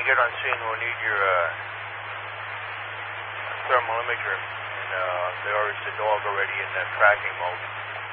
get on scene, we'll need your thermal imager. And they already the dog already in tracking mode.